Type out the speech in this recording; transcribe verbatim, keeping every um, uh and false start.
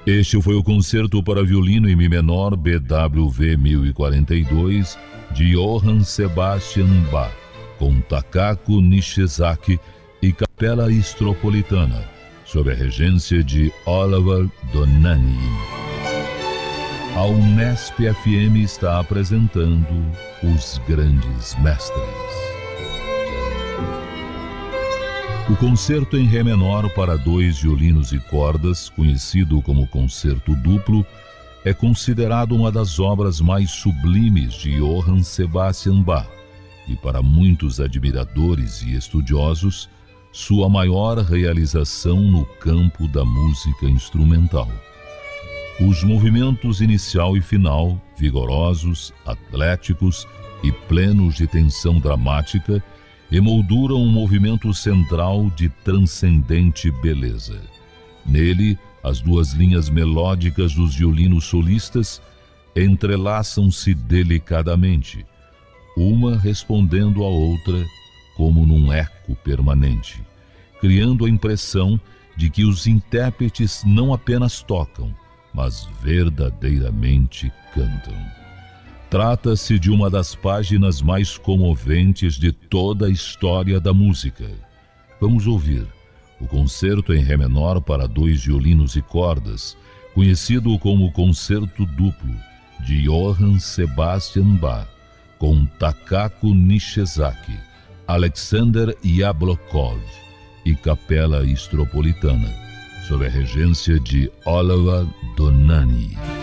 Este foi o concerto para violino em Mi menor B W V mil e quarenta e dois de Johann Sebastian Bach, com Takaku Nishizaki e Capela Istropolitana, sob a regência de Oliver Donani. A Unesp F M está apresentando Os Grandes Mestres. O concerto em Ré menor para dois violinos e cordas, conhecido como concerto duplo, é considerado uma das obras mais sublimes de Johann Sebastian Bach e, para muitos admiradores e estudiosos, sua maior realização no campo da música instrumental. Os movimentos inicial e final, vigorosos, atléticos e plenos de tensão dramática, emolduram um movimento central de transcendente beleza. Nele, as duas linhas melódicas dos violinos solistas entrelaçam-se delicadamente, uma respondendo à outra como num eco permanente, criando a impressão de que os intérpretes não apenas tocam, mas verdadeiramente cantam. Trata-se de uma das páginas mais comoventes de toda a história da música. Vamos ouvir o concerto em Ré menor para dois violinos e cordas, conhecido como Concerto Duplo, de Johann Sebastian Bach, com Takaku Nishizaki, Alexander Yablokov e Capela Istropolitana, sob a regência de Oliver Donani.